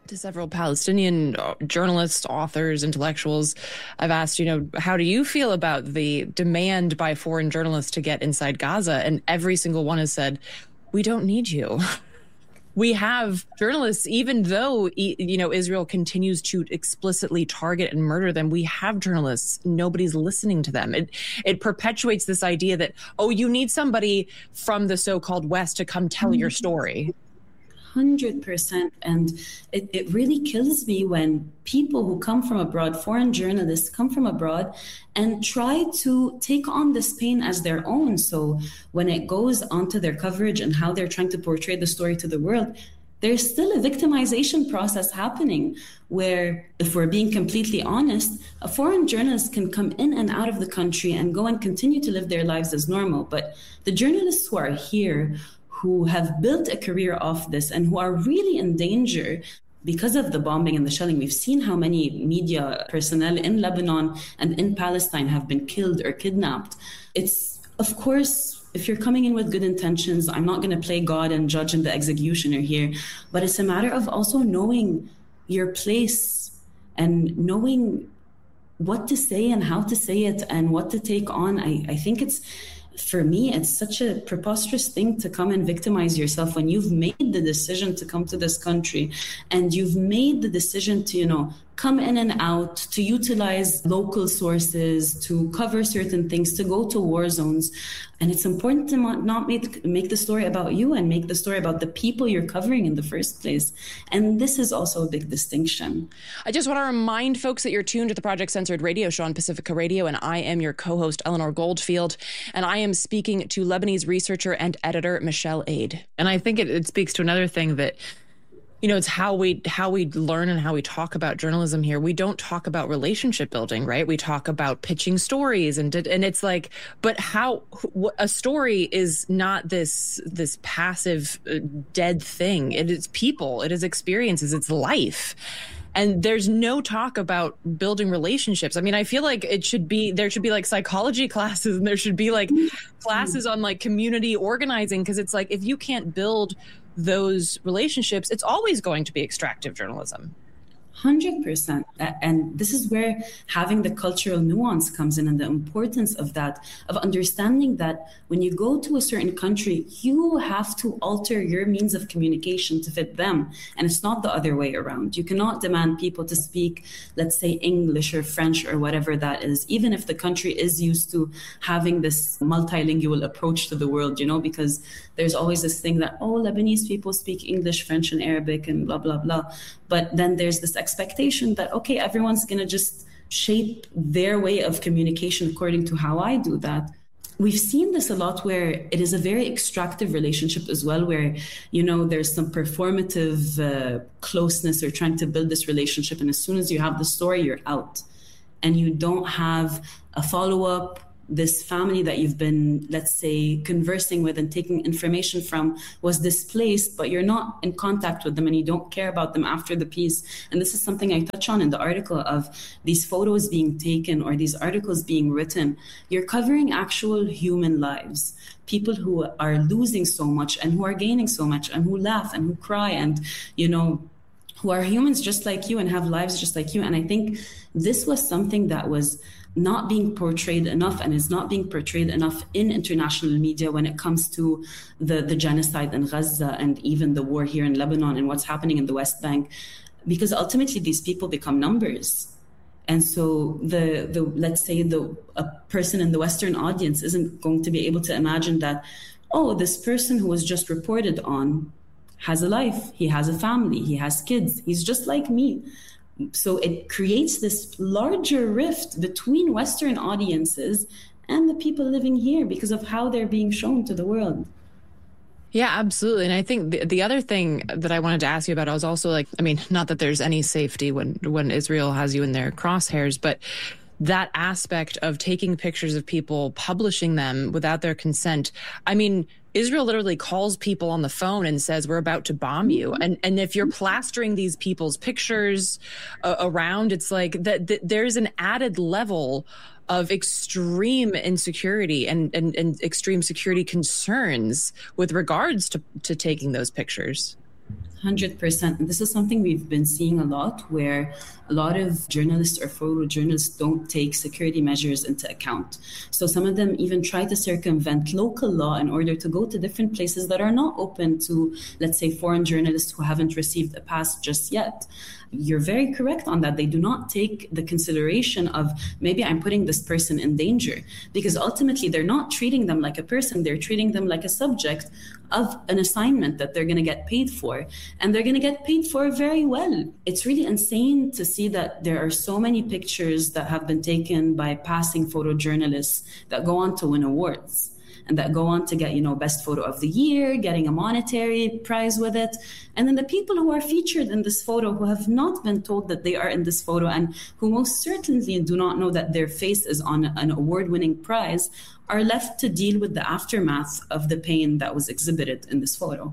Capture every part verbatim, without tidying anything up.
to several Palestinian journalists, authors, intellectuals. I've asked, you know, how do you feel about the demand by foreign journalists to get inside Gaza? And every single one has said, we don't need you. We have journalists, even though, you know, Israel continues to explicitly target and murder them. We have journalists. Nobody's listening to them. It it perpetuates this idea that, oh, you need somebody from the so-called West to come tell your story. one hundred percent. And it, it really kills me when people who come from abroad, foreign journalists come from abroad and try to take on this pain as their own. So when it goes onto their coverage and how they're trying to portray the story to the world, there's still a victimization process happening where, if we're being completely honest, a foreign journalist can come in and out of the country and go and continue to live their lives as normal. But the journalists who are here, who have built a career off this and who are really in danger because of the bombing and the shelling. We've seen how many media personnel in Lebanon and in Palestine have been killed or kidnapped. It's, of course, if you're coming in with good intentions, I'm not going to play God and judge and the executioner here, but it's a matter of also knowing your place and knowing what to say and how to say it and what to take on. I, I think it's, for me, it's such a preposterous thing to come and victimize yourself when you've made the decision to come to this country and you've made the decision to, you know, come in and out, to utilize local sources, to cover certain things, to go to war zones. And it's important to not make, make the story about you and make the story about the people you're covering in the first place. And this is also a big distinction. I just want to remind folks that you're tuned to the Project Censored radio show on Pacifica Radio, and I am your co-host, Eleanor Goldfield, and I am speaking to Lebanese researcher and editor Michelle Aid. And I think it, it speaks to another thing that, you know, it's how we how we learn and how we talk about journalism here. We don't talk about relationship building, right? We talk about pitching stories, and and it's like, but how a story is not this this passive uh, dead thing. It is people. It is experiences. It's life. And there's no talk about building relationships. I mean, I feel like it should be, there should be like psychology classes, and there should be like classes on like community organizing, because it's like, if you can't build those relationships, it's always going to be extractive journalism. one hundred percent. And this is where having the cultural nuance comes in, and the importance of that, of understanding that when you go to a certain country, you have to alter your means of communication to fit them. And it's not the other way around. You cannot demand people to speak, let's say, English or French or whatever that is, even if the country is used to having this multilingual approach to the world, you know, because there's always this thing that, oh, Lebanese people speak English, French, and Arabic, and blah, blah, blah. But then there's this expectation that, okay, everyone's going to just shape their way of communication according to how I do that. We've seen this a lot where it is a very extractive relationship as well, where, you know, there's some performative uh, closeness or trying to build this relationship. And as soon as you have the story, you're out. And you don't have a follow-up. This family that you've been, let's say, conversing with and taking information from was displaced, but you're not in contact with them and you don't care about them after the piece. And this is something I touch on in the article of these photos being taken or these articles being written. You're covering actual human lives, people who are losing so much and who are gaining so much and who laugh and who cry and, you know, who are humans just like you and have lives just like you. And I think this was something that was not being portrayed enough and is not being portrayed enough in international media when it comes to the, the genocide in Gaza and even the war here in Lebanon and what's happening in the West Bank, because ultimately these people become numbers. And so the, the let's say the a person in the Western audience isn't going to be able to imagine that, oh, this person who was just reported on has a life, he has a family, he has kids, he's just like me. So it creates this larger rift between Western audiences and the people living here because of how they're being shown to the world. Yeah, absolutely. And I think the, the other thing that I wanted to ask you about, I was also like, I mean, not that there's any safety when, when Israel has you in their crosshairs, but that aspect of taking pictures of people, publishing them without their consent. I mean, Israel literally calls people on the phone and says, we're about to bomb you. And and if you're plastering these people's pictures uh, around, it's like that, that there's an added level of extreme insecurity and, and, and extreme security concerns with regards to, to taking those pictures. one hundred percent. And this is something we've been seeing a lot, where a lot of journalists or photojournalists don't take security measures into account. So some of them even try to circumvent local law in order to go to different places that are not open to, let's say, foreign journalists who haven't received a pass just yet. You're very correct on that. They do not take the consideration of, maybe I'm putting this person in danger, because ultimately they're not treating them like a person. They're treating them like a subject of an assignment that they're going to get paid for. And they're going to get paid for very well. It's really insane to see that there are so many pictures that have been taken by passing photojournalists that go on to win awards, and that go on to get, you know, best photo of the year, getting a monetary prize with it. And then the people who are featured in this photo, who have not been told that they are in this photo, and who most certainly do not know that their face is on an award-winning prize, are left to deal with the aftermath of the pain that was exhibited in this photo.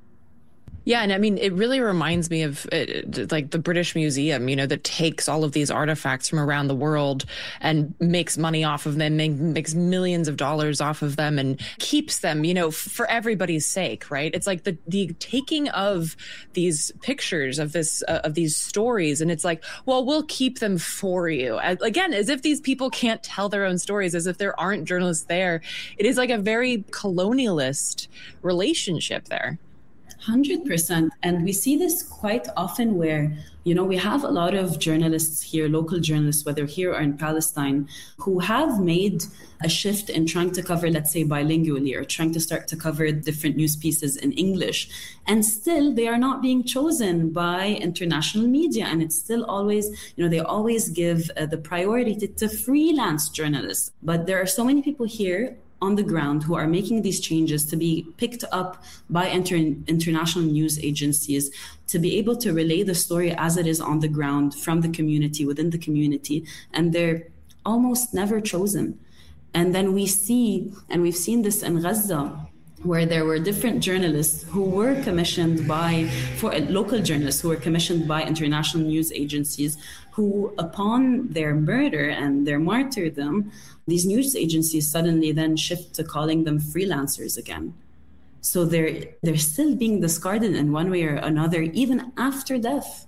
Yeah, and I mean, it really reminds me of uh, like the British Museum, you know, that takes all of these artifacts from around the world and makes money off of them, make, makes millions of dollars off of them, and keeps them, you know, for everybody's sake, right? It's like the the taking of these pictures of this uh, of these stories, and it's like, well, we'll keep them for you. Again, as if these people can't tell their own stories, as if there aren't journalists there. It is like a very colonialist relationship there. one hundred percent. And we see this quite often where, you know, we have a lot of journalists here, local journalists, whether here or in Palestine, who have made a shift in trying to cover, let's say, bilingually, or trying to start to cover different news pieces in English. And still, they are not being chosen by international media. And it's still always, you know, they always give uh, the priority to, to freelance journalists. But there are so many people here on the ground who are making these changes to be picked up by inter- international news agencies, to be able to relay the story as it is on the ground from the community, within the community, and they're almost never chosen. And then we see, and we've seen this in Gaza, where there were different journalists who were commissioned by, for uh, local journalists who were commissioned by international news agencies, who upon their murder and their martyrdom, these news agencies suddenly then shift to calling them freelancers again. So they're they're still being discarded in one way or another, even after death.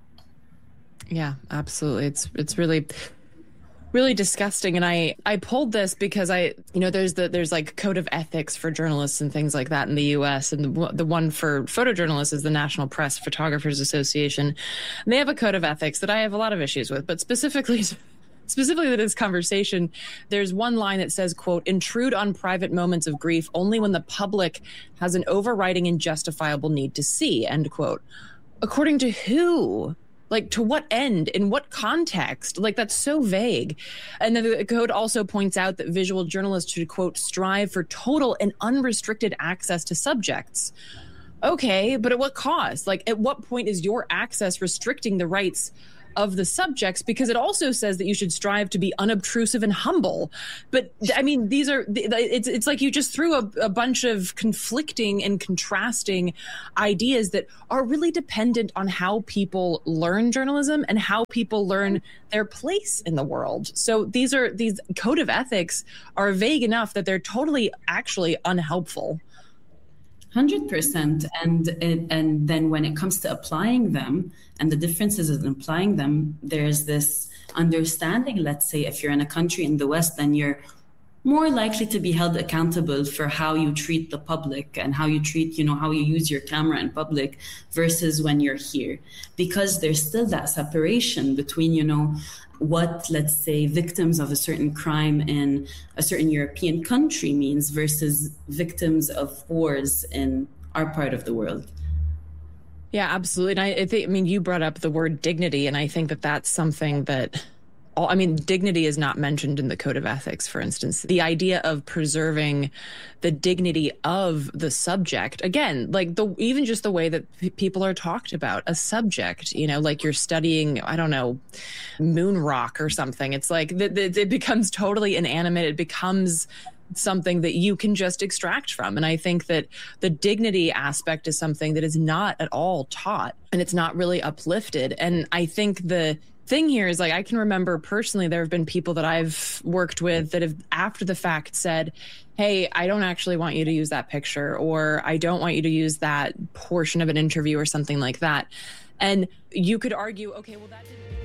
Yeah, absolutely. It's it's really really disgusting. And I, I pulled this because I, you know, there's the, there's like code of ethics for journalists and things like that in the U S. And the, the one for photojournalists is the National Press Photographers Association. And they have a code of ethics that I have a lot of issues with, but specifically, specifically to this conversation, there's one line that says, quote, intrude on private moments of grief only when the public has an overriding and justifiable need to see, end quote. According to who? Like, to what end? In what context? Like, that's so vague. And then the code also points out that visual journalists should, quote, strive for total and unrestricted access to subjects. Okay, but at what cost? Like, at what point is your access restricting the rights of the subjects? Because it also says that you should strive to be unobtrusive and humble. But I mean, these are, it's it's like you just threw a, a bunch of conflicting and contrasting ideas that are really dependent on how people learn journalism and how people learn their place in the world. So these are, these code of ethics are vague enough that they're totally actually unhelpful. one hundred percent. And it, and then when it comes to applying them and the differences in applying them, there's this understanding, let's say, if you're in a country in the West, then you're more likely to be held accountable for how you treat the public and how you treat, you know, how you use your camera in public versus when you're here. Because there's still that separation between, you know, what, let's say, victims of a certain crime in a certain European country means versus victims of wars in our part of the world. Yeah, absolutely. And I, I think, I mean, you brought up the word dignity, and I think that that's something that, all, I mean, dignity is not mentioned in the Code of Ethics, for instance. The idea of preserving the dignity of the subject, again, like the even just the way that p- people are talked about, a subject, you know, like you're studying, I don't know, moon rock or something. It's like th- th- it becomes totally inanimate. It becomes something that you can just extract from. And I think that the dignity aspect is something that is not at all taught, and it's not really uplifted. And I think the thing here is, like, I can remember personally, there have been people that I've worked with that have after the fact said, hey, I don't actually want you to use that picture, or I don't want you to use that portion of an interview or something like that. And you could argue, okay, well, that didn't